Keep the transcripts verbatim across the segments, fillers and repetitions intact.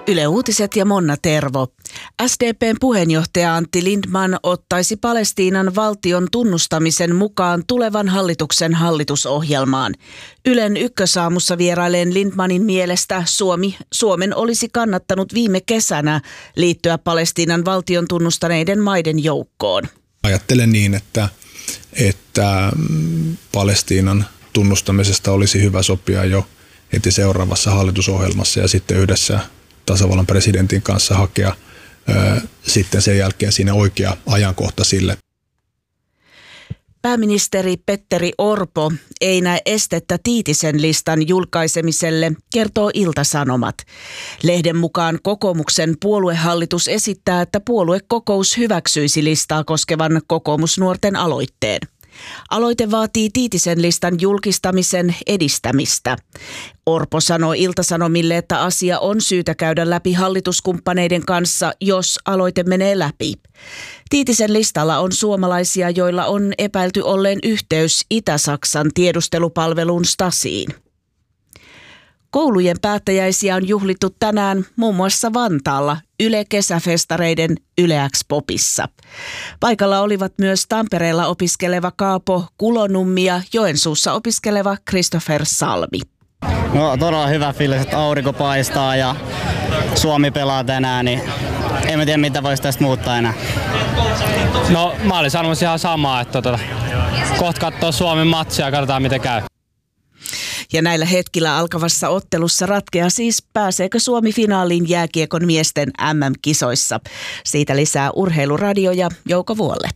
Yle Uutiset ja Monna Tervo. S D P:n puheenjohtaja Antti Lindman ottaisi Palestiinan valtion tunnustamisen mukaan tulevan hallituksen hallitusohjelmaan. Ylen Ykkösaamussa vieraileen Lindmanin mielestä Suomi, Suomen olisi kannattanut viime kesänä liittyä Palestiinan valtion tunnustaneiden maiden joukkoon. Ajattelen niin, että, että Palestiinan tunnustamisesta olisi hyvä sopia jo heti seuraavassa hallitusohjelmassa ja sitten yhdessä tasavallan presidentin kanssa hakea ö, sitten sen jälkeen siinä oikea ajankohta sille. Pääministeri Petteri Orpo ei näe estettä Tiitisen listan julkaisemiselle, kertoo Ilta-Sanomat. Lehden mukaan kokoomuksen puoluehallitus esittää, että puoluekokous hyväksyisi listaa koskevan kokoomusnuorten aloitteen. Aloite vaatii Tiitisen listan julkistamisen edistämistä. Orpo sanoi Ilta-Sanomille, että asia on syytä käydä läpi hallituskumppaneiden kanssa, jos aloite menee läpi. Tiitisen listalla on suomalaisia, joilla on epäilty olleen yhteys Itä-Saksan tiedustelupalveluun Stasiin. Koulujen päättäjäisiä on juhlittu tänään muun muassa Vantaalla Yle-kesäfestareiden Yle X-popissa. Paikalla olivat myös Tampereella opiskeleva Kaapo Kulonummi ja Joensuussa opiskeleva Christopher Salmi. No todella hyvä fiilis, että aurinko paistaa ja Suomi pelaa tänään, niin en tiedä mitä voisi tästä muuttaa enää. No mä olin sanomassa ihan samaa, että tota, kohta katsoo Suomen matsia ja katsotaan miten käy. Ja näillä hetkillä alkavassa ottelussa ratkeaa siis, pääseekö Suomi finaaliin jääkiekon miesten M M-kisoissa. Siitä lisää Urheiluradio ja Jouko Vuolle.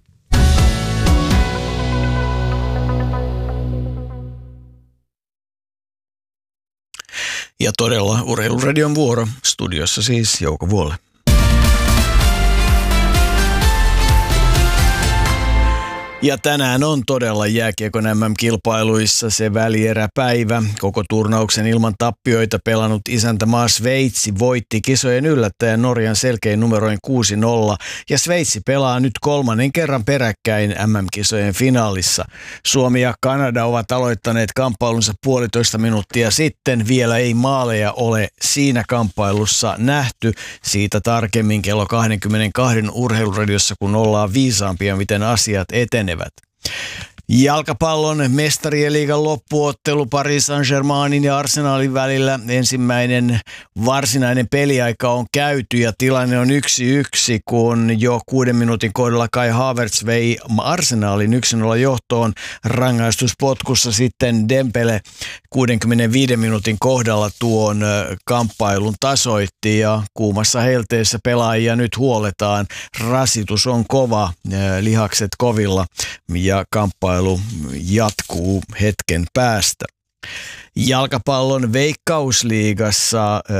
Ja todella Urheiluradion vuoro. Studiossa siis Jouko Vuolle. Ja tänään on todella jääkiekon M M-kilpailuissa se välieräpäivä. Koko turnauksen ilman tappioita pelannut isäntämaa Sveitsi voitti kisojen yllättäjän Norjan selkein numeroin kuusi nolla. Ja Sveitsi pelaa nyt kolmannen kerran peräkkäin M M-kisojen finaalissa. Suomi ja Kanada ovat aloittaneet kamppailunsa puolitoista minuuttia sitten. Vielä ei maaleja ole siinä kamppailussa nähty. Siitä tarkemmin kello kaksikymmentäkaksi Urheiluradiossa, kun ollaan viisaampia, miten asiat etenevät. Jalkapallon mestarien liigan loppuottelu Paris Saint-Germainin ja Arsenalin välillä. Ensimmäinen varsinainen peliaika on käyty ja tilanne on yksi yksi, kun jo kuuden minuutin kohdalla Kai Havertz vei Arsenalin yksi nolla johtoon. Rangaistuspotkussa sitten Dembele kuudenkymmenenviiden minuutin kohdalla tuon kamppailun tasoitti ja kuumassa helteessä pelaajia nyt huoletaan. Rasitus on kova, lihakset kovilla ja kamppailu jatkuu hetken päästä. Jalkapallon Veikkausliigassa äh,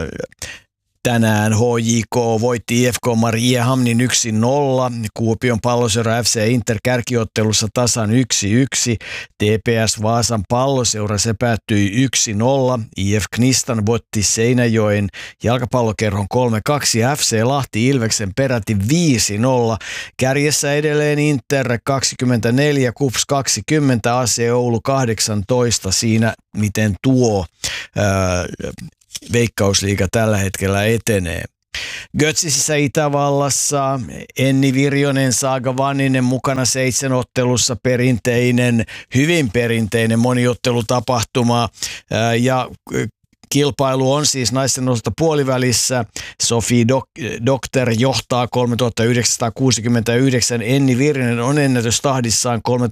tänään H J K voitti I F K Mariehamnin yksi nolla. Kuopion Palloseura F C Inter kärkiottelussa tasan yksi yksi. T P S Vaasan Palloseura se päättyi yksi nolla. I F Knistan voitti Seinäjoen jalkapallokerhon kolme kaksi. F C Lahti Ilveksen peräti viisi nolla. Kärjessä edelleen Inter kaksikymmentäneljä, K U P S kaksikymmentä, A C Oulu kahdeksantoista. Siinä miten tuo ää, Veikkausliiga tällä hetkellä etenee. Götzisissä Itävallassa Enni Virjonen, Saaga Vanninen mukana seitsemänottelussa, perinteinen, hyvin perinteinen moniottelutapahtuma ja kilpailu on siis naisten osalta puolivälissä. Sofi Dok- Dokter johtaa kolmetuhatta yhdeksänsataakuusikymmentäyhdeksän. Enni Virjonen on ennätystahdissaan